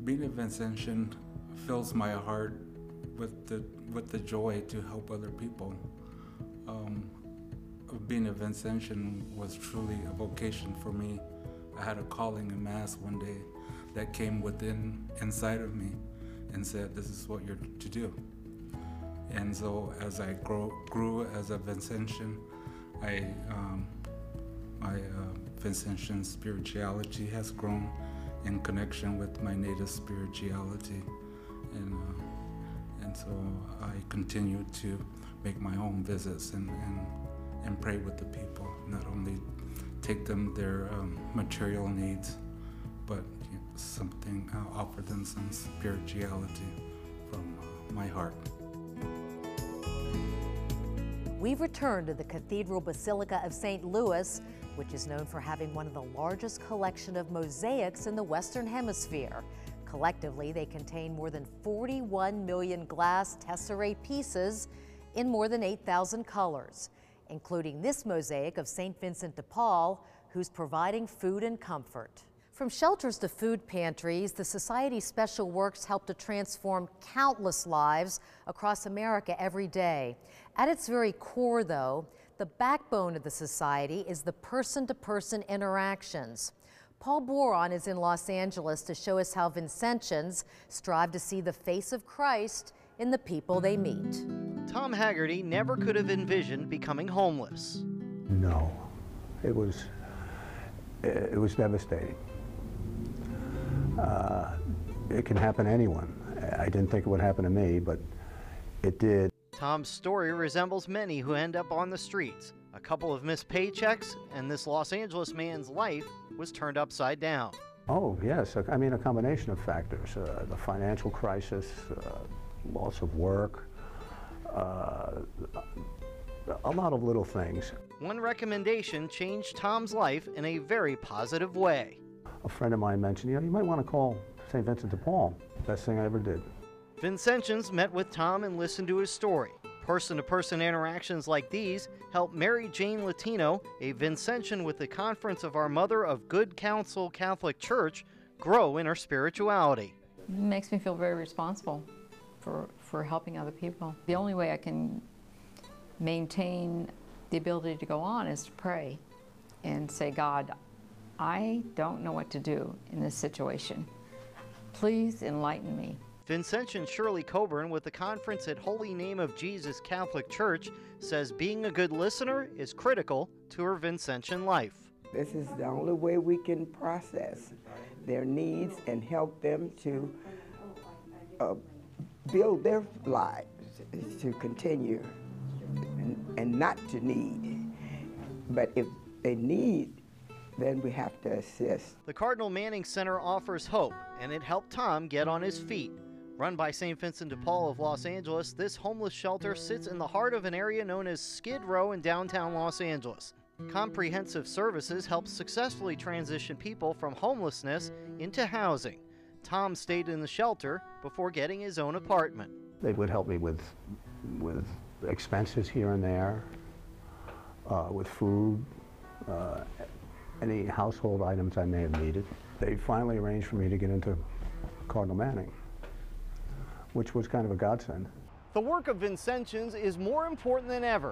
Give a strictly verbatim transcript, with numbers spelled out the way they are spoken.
Being a Vincentian fills my heart with the with the joy to help other people. Um, being a Vincentian was truly a vocation for me. I had a calling in Mass one day that came within inside of me and said, "This is what you're to do." And so, as I grow, grew as a Vincentian, I um, my uh, Vincentian spirituality has grown in connection with my native spirituality, and uh, and so I continue to make my own visits and, and and pray with the people. Not only take them their um, material needs, but you know, something uh, offer them some spirituality from uh, my heart. We've returned to the Cathedral Basilica of Saint Louis, which is known for having one of the largest collection of mosaics in the Western Hemisphere. Collectively, they contain more than forty-one million glass tesserae pieces in more than eight thousand colors, including this mosaic of Saint Vincent de Paul, who's providing food and comfort. From shelters to food pantries, the Society's special works help to transform countless lives across America every day. At its very core, though, the backbone of the Society is the person-to-person interactions. Paul Boron is in Los Angeles to show us how Vincentians strive to see the face of Christ in the people they meet. Tom Haggerty never could have envisioned becoming homeless. No, it was, it was devastating. Uh, it can happen to anyone. I didn't think it would happen to me, but it did. Tom's story resembles many who end up on the streets. A couple of missed paychecks, and this Los Angeles man's life was turned upside down. Oh, yes. I mean, a combination of factors. Uh, the financial crisis, uh, loss of work, uh, a lot of little things. One recommendation changed Tom's life in a very positive way. A friend of mine mentioned, you know, you might want to call Saint Vincent de Paul. Best thing I ever did. Vincentians met with Tom and listened to his story. Person-to-person interactions like these helped Mary Jane Latino, a Vincentian with the Conference of Our Mother of Good Counsel Catholic Church, grow in her spirituality. It makes me feel very responsible for, for helping other people. The only way I can maintain the ability to go on is to pray and say, God, I don't know what to do in this situation. Please enlighten me. Vincentian Shirley Coburn with the Conference at Holy Name of Jesus Catholic Church says being a good listener is critical to her Vincentian life. This is the only way we can process their needs and help them to uh, build their lives to continue and, and not to need. But if they need, then we have to assist. The Cardinal Manning Center offers hope, and it helped Tom get on his feet. Run by Saint Vincent de Paul of Los Angeles, this homeless shelter sits in the heart of an area known as Skid Row in downtown Los Angeles. Comprehensive services help successfully transition people from homelessness into housing. Tom stayed in the shelter before getting his own apartment. They would help me with, with expenses here and there, uh, with food, uh, any household items I may have needed. They finally arranged for me to get into Cardinal Manning, which was kind of a godsend. The work of Vincentians is more important than ever